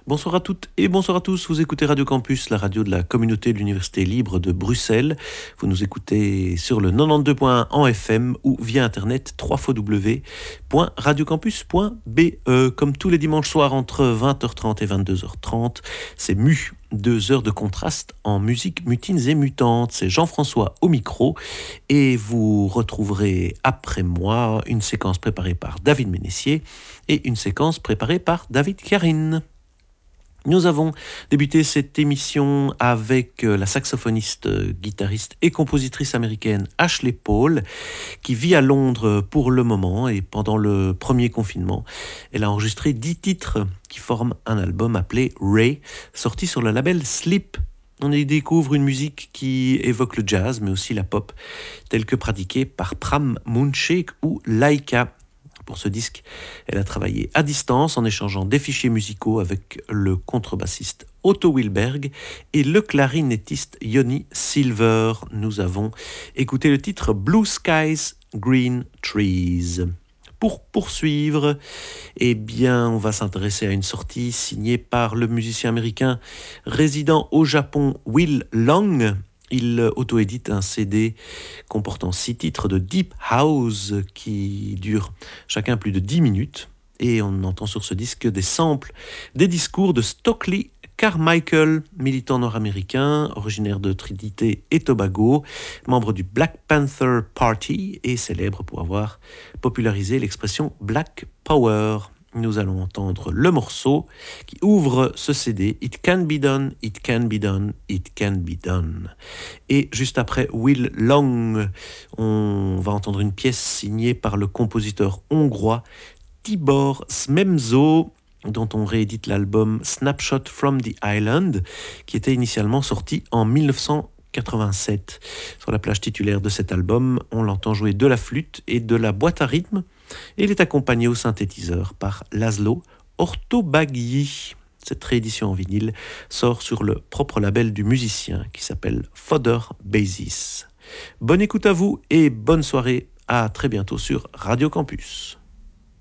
Bonsoir à toutes et bonsoir à tous. Vous écoutez Radio Campus, la radio de la communauté de l'Université libre de Bruxelles. Vous nous écoutez sur le 92.1 en FM ou via internet www.radiocampus.be. Comme tous les dimanches soirs entre 20h30 et 22h30, c'est MU, 2 heures de contraste en musique mutines et mutantes. C'est Jean-François au micro et vous retrouverez après moi une séquence préparée par David Ménessier et une séquence préparée par David Karine. Nous avons débuté cette émission avec la saxophoniste, guitariste et compositrice américaine Ashley Paul, qui vit à Londres pour le moment et pendant le premier confinement. Elle a enregistré 10 titres qui forment un album appelé Ray, sorti sur le label Sleep. On y découvre une musique qui évoque le jazz, mais aussi la pop, telle que pratiquée par Pram Moonshake ou Laika. Pour ce disque, elle a travaillé à distance en échangeant des fichiers musicaux avec le contrebassiste Otto Wilberg et le clarinettiste Yoni Silver. Nous avons écouté le titre Blue Skies, Green Trees. Pour poursuivre, on va s'intéresser à une sortie signée par le musicien américain résident au Japon Will Long. Il auto-édite un CD comportant 6 titres de Deep House qui durent chacun plus de 10 minutes. Et on entend sur ce disque des samples, des discours de Stokely Carmichael, militant nord-américain, originaire de Trinité et Tobago, membre du Black Panther Party et célèbre pour avoir popularisé l'expression Black Power. Nous allons entendre le morceau qui ouvre ce CD, It Can Be Done, It Can Be Done, It Can Be Done. Et juste après Will Long, on va entendre une pièce signée par le compositeur hongrois Tibor Smemzo, dont on réédite l'album Snapshot from the Island, qui était initialement sorti en 1987. Sur la plage titulaire de cet album, on l'entend jouer de la flûte et de la boîte à rythme, et il est accompagné au synthétiseur par Laszlo Ortobágyi. Cette réédition en vinyle sort sur le propre label du musicien qui s'appelle Fodder Basis. Bonne écoute à vous et bonne soirée. À très bientôt sur Radio Campus.